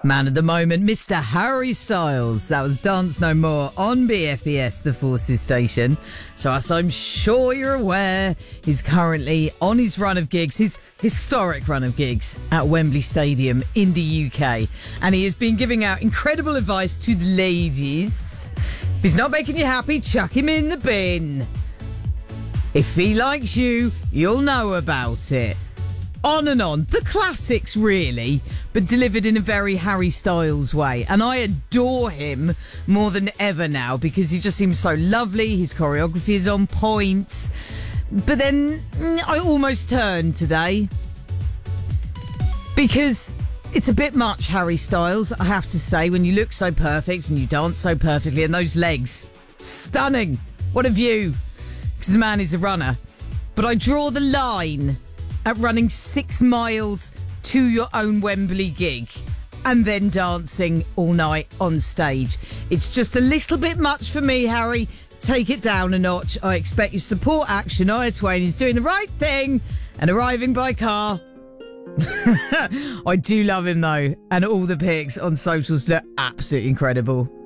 Man of the moment, Mr. Harry Styles. That was Dance No More on BFBS, the Forces station. So as I'm sure you're aware, he's currently on his run of gigs, his historic run of gigs at Wembley Stadium in the UK. And he has been giving out incredible advice to the ladies. If he's not making you happy, chuck him in the bin. If he likes you, you'll know about it. On and on. The classics, really, but delivered in a very Harry Styles way. And I adore him more than ever now because he just seems so lovely. His choreography is on point. But then I almost turned today because it's a bit much, Harry Styles, I have to say, when you look so perfect and you dance so perfectly and those legs. Stunning. What a view. Because the man is a runner. But I draw the line at running 6 miles to your own Wembley gig and then dancing all night on stage. It's just a little bit much for me, Harry. Take it down a notch. I expect you support action. Shania Twain is doing the right thing and arriving by car. I do love him though, and all the pics on socials look absolutely incredible.